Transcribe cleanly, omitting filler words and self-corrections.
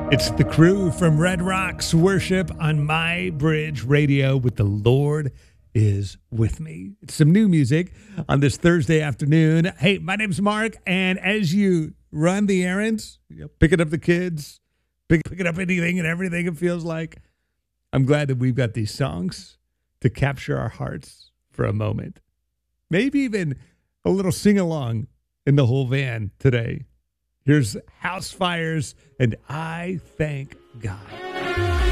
It's the crew from Red Rocks Worship on My Bridge Radio with The Lord is With Me. It's some new music on this Thursday afternoon. Hey, my name's Mark, and as you run the errands, picking up the kids, picking up anything and everything it feels like, I'm glad that we've got these songs to capture our hearts for a moment. Maybe even a little sing-along in the whole van today. Here's House Fires and I Thank God.